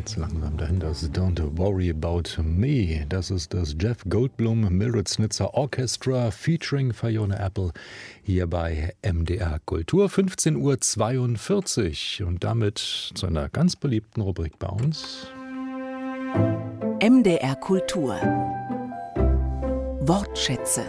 jetzt langsam dahin, das Don't Worry About Me. Das ist das Jeff Goldblum Mildred Snitzer Orchestra featuring Fiona Apple hier bei MDR Kultur, 15:42 Uhr. Und damit zu einer ganz beliebten Rubrik bei uns. MDR Kultur. Wortschätze.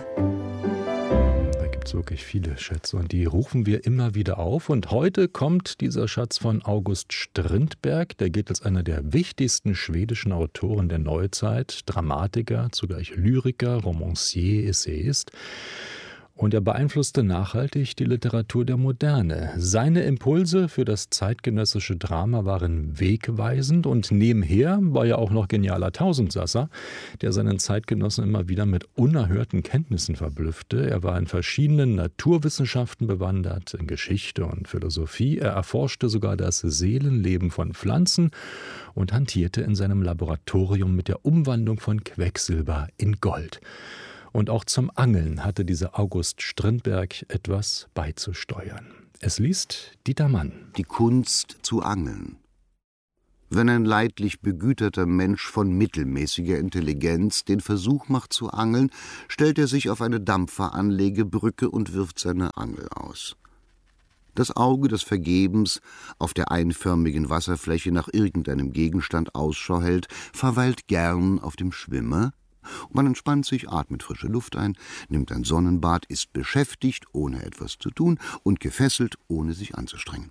Da gibt es wirklich viele Schätze und die rufen wir immer wieder auf. Und heute kommt dieser Schatz von August Strindberg. Der gilt als einer der wichtigsten schwedischen Autoren der Neuzeit. Dramatiker, zugleich Lyriker, Romancier, Essayist. Und er beeinflusste nachhaltig die Literatur der Moderne. Seine Impulse für das zeitgenössische Drama waren wegweisend und nebenher war er auch noch genialer Tausendsasser, der seinen Zeitgenossen immer wieder mit unerhörten Kenntnissen verblüffte. Er war in verschiedenen Naturwissenschaften bewandert, in Geschichte und Philosophie. Er erforschte sogar das Seelenleben von Pflanzen und hantierte in seinem Laboratorium mit der Umwandlung von Quecksilber in Gold. Und auch zum Angeln hatte dieser August Strindberg etwas beizusteuern. Es liest Dieter Mann. Die Kunst zu angeln. Wenn ein leidlich begüterter Mensch von mittelmäßiger Intelligenz den Versuch macht zu angeln, stellt er sich auf eine Dampferanlegebrücke und wirft seine Angel aus. Das Auge, das vergebens auf der einförmigen Wasserfläche nach irgendeinem Gegenstand Ausschau hält, verweilt gern auf dem Schwimmer. Man entspannt sich, atmet frische Luft ein, nimmt ein Sonnenbad, ist beschäftigt, ohne etwas zu tun, und gefesselt, ohne sich anzustrengen.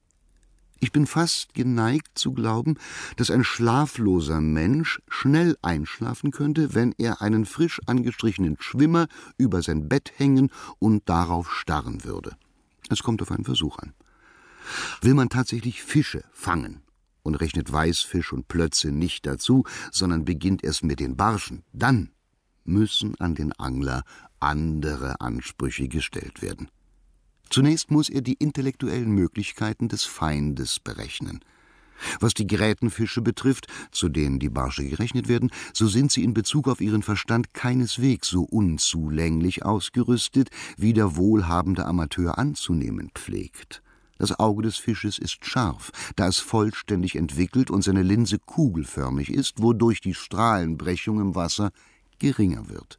Ich bin fast geneigt zu glauben, dass ein schlafloser Mensch schnell einschlafen könnte, wenn er einen frisch angestrichenen Schwimmer über sein Bett hängen und darauf starren würde. Es kommt auf einen Versuch an. Will man tatsächlich Fische fangen und rechnet Weißfisch und Plötze nicht dazu, sondern beginnt erst mit den Barschen, dann müssen an den Angler andere Ansprüche gestellt werden. Zunächst muss er die intellektuellen Möglichkeiten des Feindes berechnen. Was die Grätenfische betrifft, zu denen die Barsche gerechnet werden, so sind sie in Bezug auf ihren Verstand keineswegs so unzulänglich ausgerüstet, wie der wohlhabende Amateur anzunehmen pflegt. Das Auge des Fisches ist scharf, da es vollständig entwickelt und seine Linse kugelförmig ist, wodurch die Strahlenbrechung im Wasser geringer wird.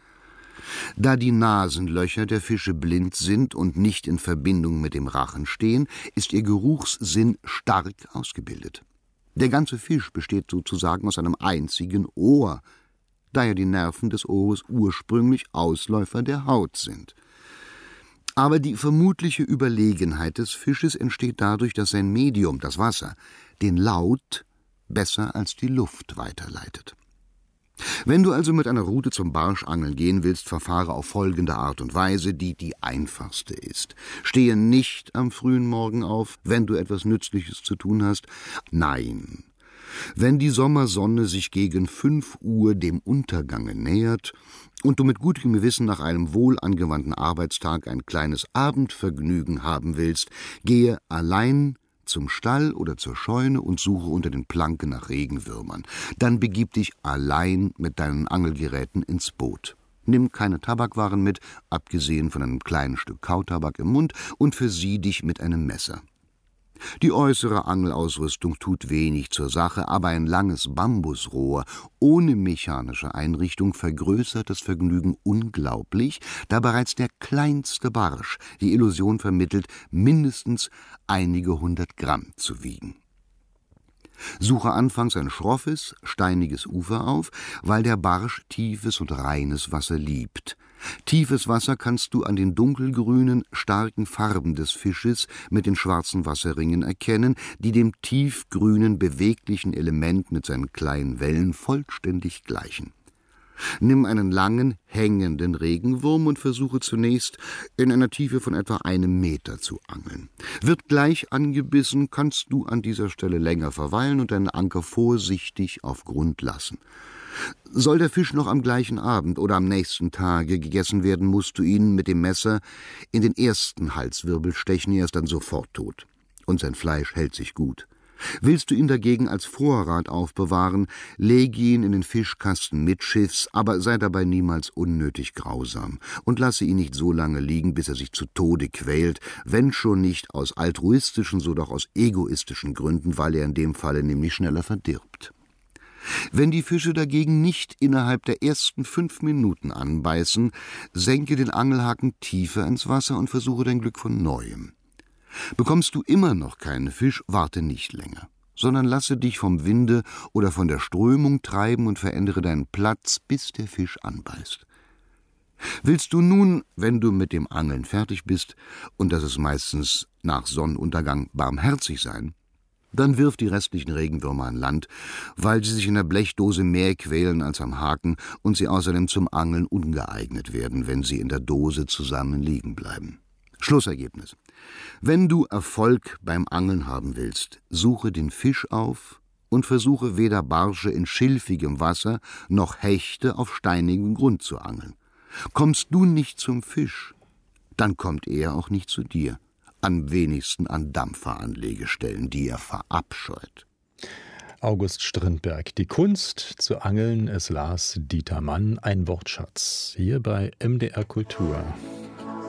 Da die Nasenlöcher der Fische blind sind und nicht in Verbindung mit dem Rachen stehen, ist ihr Geruchssinn stark ausgebildet. Der ganze Fisch besteht sozusagen aus einem einzigen Ohr, da ja die Nerven des Ohres ursprünglich Ausläufer der Haut sind. Aber die vermutliche Überlegenheit des Fisches entsteht dadurch, dass sein Medium, das Wasser, den Laut besser als die Luft weiterleitet. Wenn du also mit einer Rute zum Barschangeln gehen willst, verfahre auf folgende Art und Weise, die die einfachste ist. Stehe nicht am frühen Morgen auf, wenn du etwas Nützliches zu tun hast. Nein. Wenn die Sommersonne sich gegen 5 Uhr dem Untergange nähert und du mit gutem Gewissen nach einem wohl angewandten Arbeitstag ein kleines Abendvergnügen haben willst, gehe allein zum Stall oder zur Scheune und suche unter den Planken nach Regenwürmern. Dann begib dich allein mit deinen Angelgeräten ins Boot. Nimm keine Tabakwaren mit, abgesehen von einem kleinen Stück Kautabak im Mund, und versieh dich mit einem Messer. Die äußere Angelausrüstung tut wenig zur Sache, aber ein langes Bambusrohr ohne mechanische Einrichtung vergrößert das Vergnügen unglaublich, da bereits der kleinste Barsch die Illusion vermittelt, mindestens einige 100 Gramm zu wiegen. Suche anfangs ein schroffes, steiniges Ufer auf, weil der Barsch tiefes und reines Wasser liebt. Tiefes Wasser kannst du an den dunkelgrünen, starken Farben des Fisches mit den schwarzen Wasserringen erkennen, die dem tiefgrünen, beweglichen Element mit seinen kleinen Wellen vollständig gleichen. Nimm einen langen, hängenden Regenwurm und versuche zunächst in einer Tiefe von etwa 1 Meter zu angeln. Wird gleich angebissen, kannst du an dieser Stelle länger verweilen und deinen Anker vorsichtig auf Grund lassen. Soll der Fisch noch am gleichen Abend oder am nächsten Tage gegessen werden, musst du ihn mit dem Messer in den ersten Halswirbel stechen, er ist dann sofort tot. Und sein Fleisch hält sich gut. Willst du ihn dagegen als Vorrat aufbewahren, lege ihn in den Fischkasten mittschiffs, aber sei dabei niemals unnötig grausam und lasse ihn nicht so lange liegen, bis er sich zu Tode quält, wenn schon nicht aus altruistischen, so doch aus egoistischen Gründen, weil er in dem Falle nämlich schneller verdirbt. Wenn die Fische dagegen nicht innerhalb der ersten 5 Minuten anbeißen, senke den Angelhaken tiefer ins Wasser und versuche dein Glück von Neuem. Bekommst du immer noch keinen Fisch, warte nicht länger, sondern lasse dich vom Winde oder von der Strömung treiben und verändere deinen Platz, bis der Fisch anbeißt. Willst du nun, wenn du mit dem Angeln fertig bist, und das ist meistens nach Sonnenuntergang, barmherzig sein, dann wirf die restlichen Regenwürmer an Land, weil sie sich in der Blechdose mehr quälen als am Haken und sie außerdem zum Angeln ungeeignet werden, wenn sie in der Dose zusammen liegen bleiben. Schlussergebnis: Wenn du Erfolg beim Angeln haben willst, suche den Fisch auf und versuche weder Barsche in schilfigem Wasser noch Hechte auf steinigem Grund zu angeln. Kommst du nicht zum Fisch, dann kommt er auch nicht zu dir, am wenigsten an Dampferanlegestellen, die er verabscheut. August Strindberg, Die Kunst zu angeln, es las Dieter Mann, ein Wortschatz, hier bei MDR Kultur.